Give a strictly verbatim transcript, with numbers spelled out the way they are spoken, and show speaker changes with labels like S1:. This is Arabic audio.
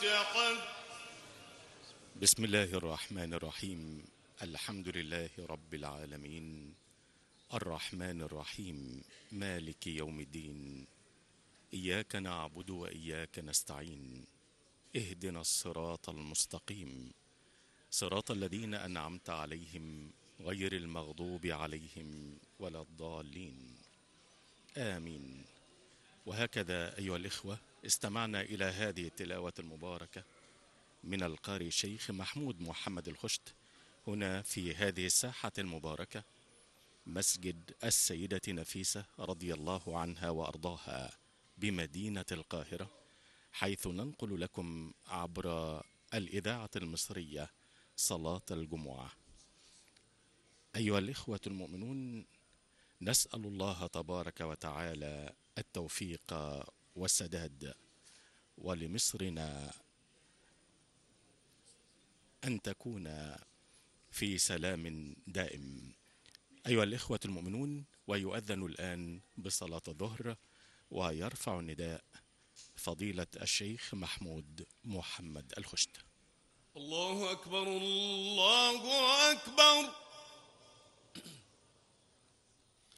S1: الفاتحة.
S2: بسم الله الرحمن الرحيم. الحمد لله رب العالمين، الرحمن الرحيم، مالك يوم الدين. إياك نعبد وإياك نستعين، اهدنا الصراط المستقيم، صراط الذين أنعمت عليهم غير المغضوب عليهم ولا الضالين، آمين. وهكذا أيها الإخوة، استمعنا إلى هذه التلاوة المباركة من القارئ الشيخ محمود محمد الخشت هنا في هذه الساحة المباركة، مسجد السيدة نفيسة رضي الله عنها وأرضاها بمدينة القاهرة، حيث ننقل لكم عبر الإذاعة المصرية صلاة الجمعة. أيها الإخوة المؤمنون، نسأل الله تبارك وتعالى التوفيق والسداد، ولمصرنا أن تكون في سلام دائم. أيها الإخوة المؤمنون، ويؤذن الآن بصلاة الظهر، ويرفع النداء فضيلة الشيخ محمود محمد الخشت.
S1: الله أكبر، الله أكبر.